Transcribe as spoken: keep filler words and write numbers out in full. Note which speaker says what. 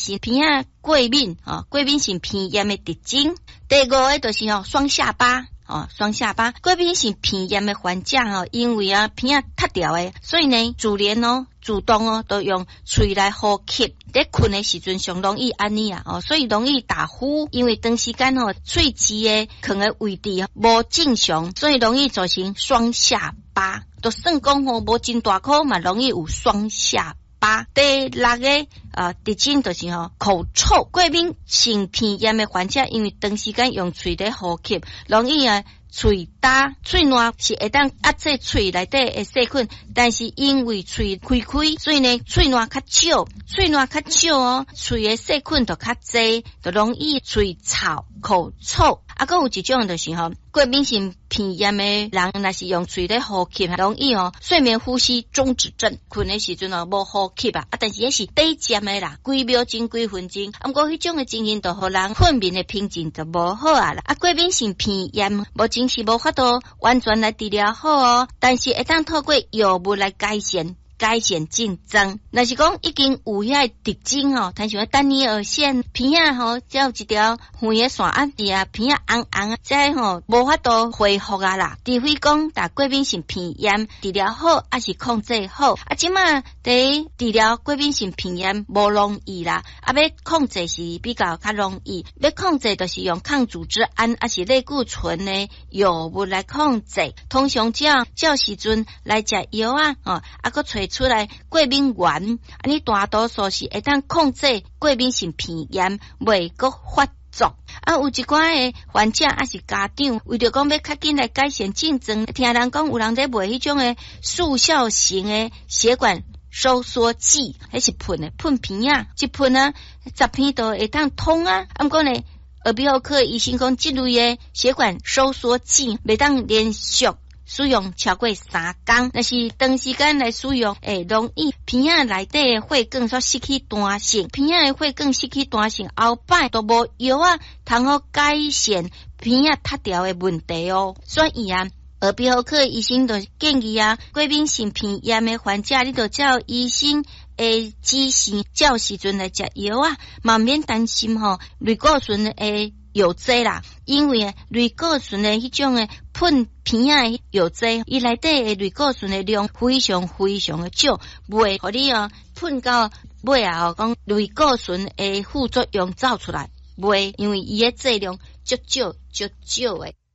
Speaker 1: 是鼻仔过敏哦，过敏性鼻炎的特征。第五个就是哦双下巴。哦，双下巴，过敏性鼻炎的患者哦，因为啊鼻仔塌掉诶，所以呢，自然哦，主动哦，都用喙来呼吸。在困的时阵上容易安尼啊，哦，所以容易打呼，因为长时间哦，喙齿的孔的位置无正常，所以容易造成双下巴。就算讲哦，无真大颗嘛，容易有双下巴。第六个呃特征就是吼、哦、口臭，过敏性鼻炎的患者因为长时间用喙在呼吸，容易啊喙焦，喙烂是会当压制喙内底的细菌，但是因为喙开开，所以呢喙烂较少，喙烂较少哦，喙的细菌就较济，就容易喙臭、口臭。啊，还有一种就是吼、哦，过敏性鼻炎的人，若是用喙咧呼吸，容易哦睡眠呼吸中止症，困的时阵哦无呼吸啊，啊，但是也是短暂的啦，几秒钟、几分钟，啊，不过迄种的情形就互人睡眠的品质就无好啊啦。啊，过敏性鼻炎目前是无法度完全来治疗好哦，但是会当透过药物来改善。改善症状，若是讲已经有遐特征哦，像像单尼尔线鼻仔吼，只有一条圆的线啊，伫啊鼻仔红红啊，这吼无法度恢复啊啦。除非讲打过敏性鼻炎治疗好，还是控制好。啊，即马伫治疗过敏性鼻炎无容易啦，啊要控制是比较较容易。要控制就是用抗组织胺，还是类固醇的药物来控制。通常只要照时阵来食药啊，哦，啊个找出来过敏源，啊你大多数是会当控制过敏性鼻炎未搁发作。啊有一寡诶患者还是家长为着讲要较紧来改善症状，听人讲有人在卖迄种诶速效型诶血管收缩剂，迄是喷诶喷鼻仔，一喷啊十片都会当通啊。啊毋过呢，耳鼻喉科医生讲，这类诶血管收缩剂袂当连续使用超过三天，若是长时间来使用，会容易鼻仔内底的血管所失去弹性，鼻仔的血管失去弹性，后摆都无药啊，通好改善鼻仔塌掉的问题哦。所以啊，耳鼻喉科医生就建议啊，过敏性鼻炎的患者，你就照医生诶指示，照时阵来食药啊，嘛免担心吼，类固醇诶。药剂啦，因为类固醇的迄种的喷鼻仔的药剂，伊内底的类固醇的量非常非常的少，袂互你哦喷到尾啊，讲类固醇的副作用走出来，袂，因为伊的剂量足少足少的。